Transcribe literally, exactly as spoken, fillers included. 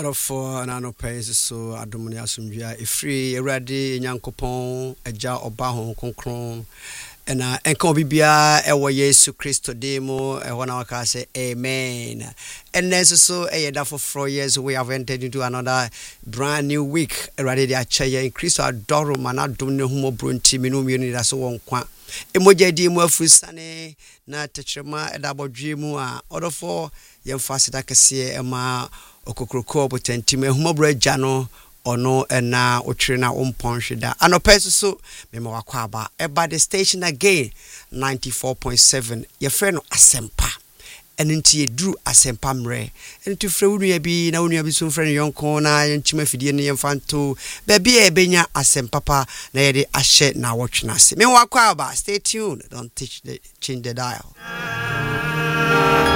Orofo na no pese so adomne asomdua efri ewrade nyankopon agya oba hon konkron ena enka obibia ewo Yesu Kristo demo ehona na waka say amen. And neso so eyeda for four years we have entered into another brand new week. Ewrade dia chaye in Kristo adoro mana dom ne humo bronti minu mienu da so wonkwa emoja di mu afusane na techrema edabodwe mu a orofo yemfa sida kese ema okokroko potentime humobro agya no ono ena otwere na omponhweda anopeso so mema wakwa aba eba the station again ninety-four point seven ye frɛ no Asempa enenti eduru Asempa mre enti frɛ wunu bi na wunu bi so frɛ no yonko na yenchima fidie ne yemfanto ba bia ebenya Asempa pa na yede ahye na wotwena se mema wakwa aba stay tuned, don't touch the change the dial.